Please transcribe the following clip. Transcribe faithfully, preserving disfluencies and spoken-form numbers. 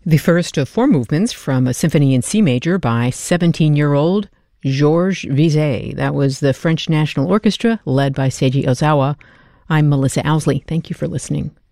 The first of four movements from a symphony in C major by seventeen-year-old Georges Bizet. That was the French National Orchestra, led by Seiji Ozawa. I'm Melissa Owsley. Thank you for listening.